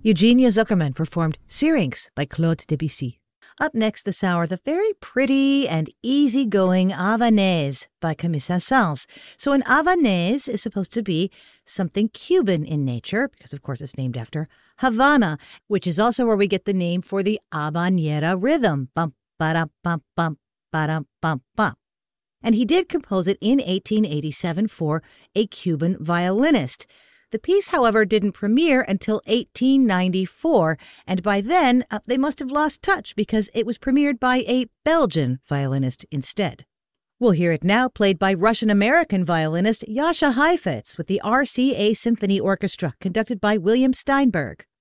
Eugenia Zuckerman performed Syrinx by Claude Debussy. Up next this hour, the very pretty and easygoing Havanaise by Camille Saint-Saëns. So an Havanaise is supposed to be something Cuban in nature, because of course it's named after Havana, which is also where we get the name for the habanera rhythm. Bum, ba-dum, bum, bum, ba-dum, bum, bum. And he did compose it in 1887 for a Cuban violinist. The piece, however, didn't premiere until 1894, and by then they must have lost touch because it was premiered by a Belgian violinist instead. We'll hear it now played by Russian-American violinist Jascha Heifetz with the RCA Symphony Orchestra, conducted by William Steinberg.